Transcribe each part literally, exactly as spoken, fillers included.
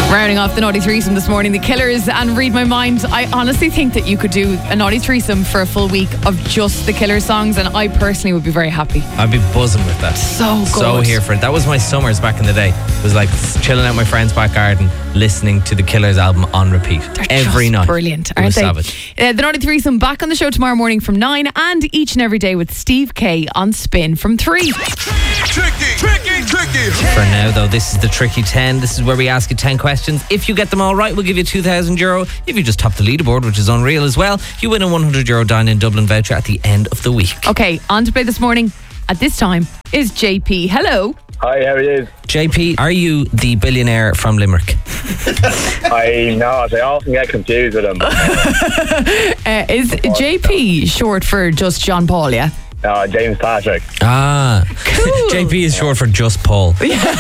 Rounding off the naughty threesome this morning, the Killers and Read My Mind. I honestly think that you could do a naughty threesome for a full week of just the Killers songs, and I personally would be very happy. I'd be buzzing with that. So good. So here for it. That was my summers back in the day. It was like chilling out my friend's back garden, listening to the Killers album on repeat. They're every just night. Brilliant, It aren't was they? savage. Uh, the naughty threesome back on the show tomorrow morning from nine, and each and every day with Steve K on Spin from three. Tricky, tricky, tricky. For now, though, this is the Tricky ten. This is where we ask you ten questions. If you get them all right, we'll give you two thousand euro. If you just top the leaderboard, which is unreal as well, you win a one hundred euro Dine in Dublin voucher at the end of the week. Okay, on to play this morning at this time is J P. Hello. Hi, how are you? J P, are you the billionaire from Limerick? I know, I often get confused with them. Uh, is J P short for just John Paul, yeah? No, James Patrick. Ah, Cool. J P is short for just Paul.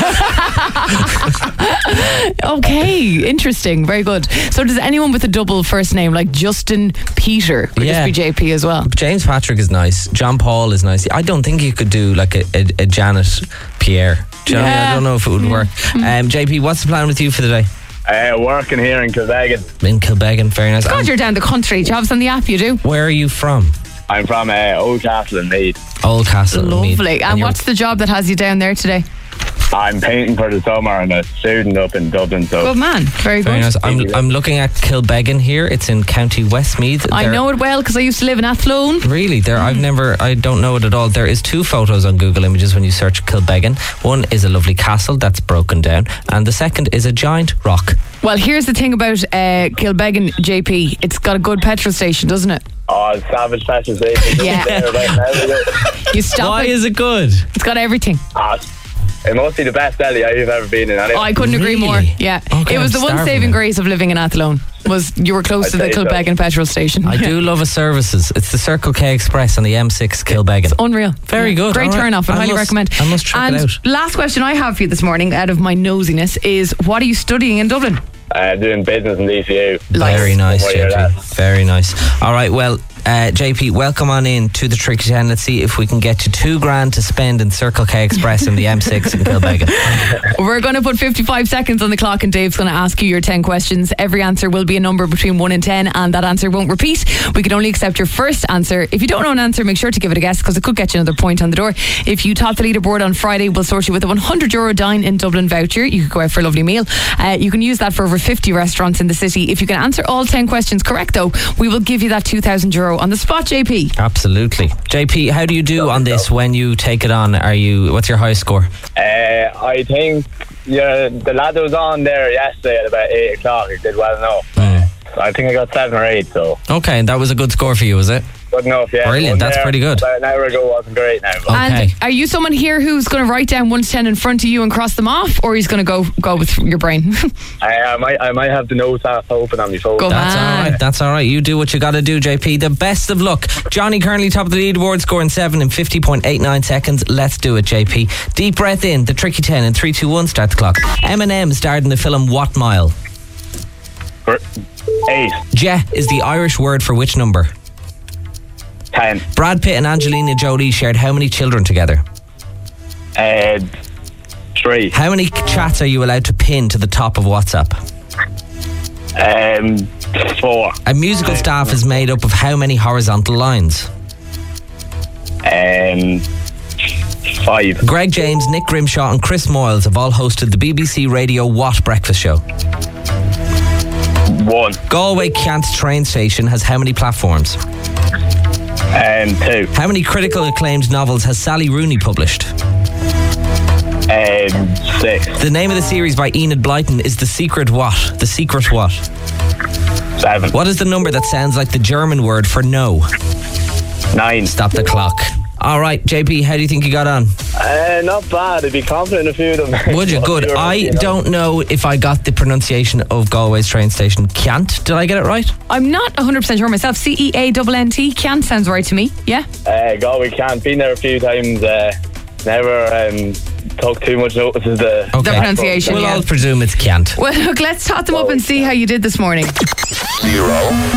Okay, interesting. Very good. So does anyone with a double first name like Justin Peter could Yeah. just be J P as well? James Patrick is nice. John Paul is nice. I don't think you could do like a, a, a Janet Pierre. Do you know, Yeah. I don't know if it would work. Um, J P, what's the plan with you for the day? Uh, working here in Kilbeggan. In Kilbeggan, very nice. God, Um, you're down the country. Do you have us on the app? You do? where are you from? I'm from uh, Old Castle in Meath. Oldcastle. Meath. Lovely. And, you're- what's the job that has you down there today? I'm painting for the summer. I'm a student up in Dublin. So Good man. Very good. Very nice. I'm, I'm looking at Kilbeggan here. It's in County Westmeath. I There- know it well because I used to live in Athlone. Really, there. I've never. I don't know it at all. There is two photos on Google Images when you search Kilbeggan. One is a lovely castle that's broken down, and the second is a giant rock. Well, here's the thing about uh, Kilbeggan, J P. It's got a good petrol station, doesn't it? oh, Savage Petrol Station. Yeah. There right now. You stop Why it. is it good? It's got everything. Ah, it must be the best deli I've ever been in. Anyway. Oh, I couldn't agree Really? more. Yeah. Okay, it was I'm the one starving saving now. grace of living in Athlone was you were close I'd to the say so. Kilbeggan petrol station. I do love a services. It's the Circle K Express on the M six Kilbeggan. Unreal. Very Yeah. good. Great All right. turn off. I I highly must- recommend. I must check and it out. last question I have for you this morning, out of my nosiness, is what are you studying in Dublin? Uh, doing business in D C U. Very nice, Don't J worry P. about that. Very nice. All right, well, uh, J P, welcome on in to the Tricky ten. Let's see if we can get you two grand to spend in Circle K Express in the M six in Kilbeggan. We're going to put fifty-five seconds on the clock and Dave's going to ask you your ten questions. Every answer will be a number between one and ten, and that answer won't repeat. We can only accept your first answer. If you don't know an answer, make sure to give it a guess because it could get you another point on the door. If you top the leaderboard on Friday, we'll sort you with a one hundred euro Dine in Dublin voucher. You could go out for a lovely meal. Uh, you can use that for over fifty restaurants in the city. If you can answer all ten questions correct, though, we will give you that two thousand euro on the spot, J P. Absolutely. J P, how do you do on this when you take it on? Are you? What's your highest score? Uh, I think yeah, the lad that was on there yesterday at about eight o'clock, he did well enough. Mm. I think I got seven or eight, so Okay, that was a good score for you, was it? good enough, yeah. Brilliant, One that's there pretty good. About an hour ago wasn't great now. But Okay. And are you someone here who's going to write down one to ten in front of you and cross them off, or he's going to go go with your brain? I, I might I might have the notes app open on my phone. Go That's man. all right. That's all right. You do what you got to do, J P. The best of luck. Johnny currently top of the leaderboard, scoring seven in fifty point eight nine seconds. Let's do it, J P. Deep breath in. The Tricky ten in three, two, one. Start the clock. Eminem starred in the film What Mile? Eight, Je is the Irish word for which number? ten, Brad Pitt and Angelina Jolie shared how many children together? uh, three, How many chats are you allowed to pin to the top of WhatsApp? um, four, A musical staff is made up of how many horizontal lines? um, five, Greg James, Nick Grimshaw and Chris Moyles have all hosted the B B C Radio What breakfast show? one, Galway Cant train station has how many platforms? um, two, How many critical acclaimed novels has Sally Rooney published? um, six, The name of the series by Enid Blyton is The Secret What? The Secret What? seven, What is the number that sounds like the German word for no? nine. Stop the clock. All right, J P, how do you think you got on? Uh, not bad. I'd be confident in a few of them. Would you? Good. I don't know if I got the pronunciation of Galway's train station. Cant? Did I get it right? I'm not one hundred percent sure myself. C E A N N T. Can't sounds right to me. Yeah. Uh, Galway can't. Been there a few times. Uh, never, um, took too much notice of the... Okay. The pronunciation, We'll yeah. all presume it's Chiant. Well, look, let's tot them up and see how you did this morning. Zero,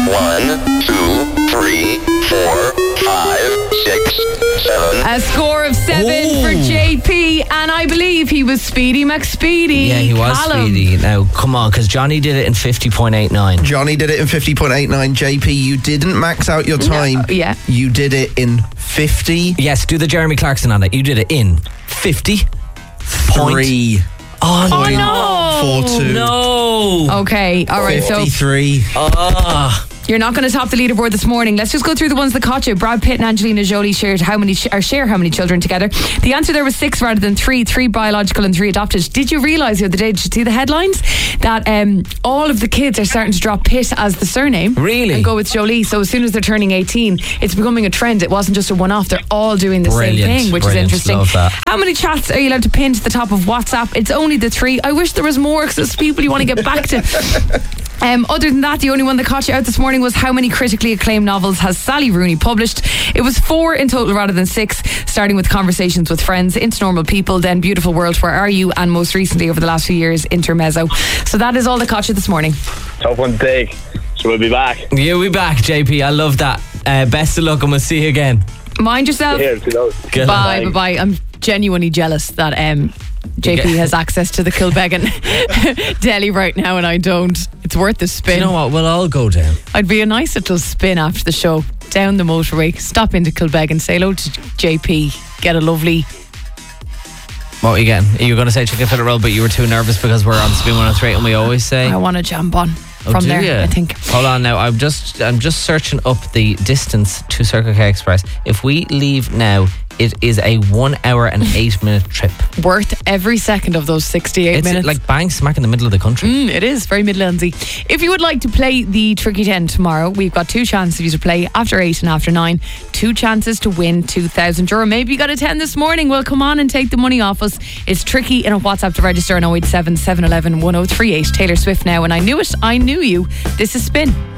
one, two, three, four, five, six, seven. A score of seven Ooh. for J P, and I believe he was Speedy McSpeedy. Yeah, he was Callum. Speedy. Now, come on, because Johnny did it in fifty point eight nine. Johnny did it in fifty point eight nine. J P, you didn't max out your time. No, yeah. You did it in fifty. Yes, do the Jeremy Clarkson on it. You did it in fifty point... Three. Oh, Oh, no. no. Four, two. No. Okay, all right, so fifty-three. Ah. you're not going to top the leaderboard this morning. Let's just go through the ones that caught you. Brad Pitt and Angelina Jolie shared how many or share how many children together. The answer there was six rather than three. Three biological and three adopted. Did you realise the other day, did you see the headlines? That um, all of the kids are starting to drop Pitt as the surname. Really? And go with Jolie. So as soon as they're turning eighteen, it's becoming a trend. It wasn't just a one-off. They're all doing the Brilliant, same thing, which brilliant. is interesting. Love that. How many chats are you allowed to pin to the top of WhatsApp? It's only the three. I wish there was more because there's people you want to get back to. Um, other than that, the only one that caught you out this morning was how many critically acclaimed novels has Sally Rooney published. It was four in total rather than six, starting with Conversations with Friends, Into Normal People, then Beautiful World, Where Are You, and most recently over the last few years, Intermezzo. So that is all that caught you this morning. Tough one to take. So we'll be back. You'll be back, J P. I love that. Uh, best of luck and we'll see you again. Mind yourself. Here, to those. Good. Bye, bye, bye. I'm genuinely jealous that um, J P Okay. has access to the Kilbeggan deli right now and I don't. It's worth the spin. You know what? We'll all go down. I'd be a nice little spin after the show, down the motorway, stop into Kilbeggan, say hello to J P, get a lovely... What were you getting? You were going to say chicken fillet roll, but you were too nervous because we're on Spin one oh three and we always say... I want to jump on Oh, from do there, ya? I think. Hold on now. I'm just I'm just searching up the distance to Circle K Express. If we leave now, it is a one hour and eight minute trip. Worth every second of those sixty-eight It's minutes. like bang smack in the middle of the country. Mm, it is very Midlandsy. If you would like to play the Tricky ten tomorrow, we've got two chances for you to play after eight and after nine. Two chances to win two thousand euro. Maybe you got a ten this morning. Well, come on and take the money off us. It's Tricky in a WhatsApp to register on oh eight seven, seven one one, one oh three eight. Taylor Swift now, and I knew it. I knew you. This is Spin.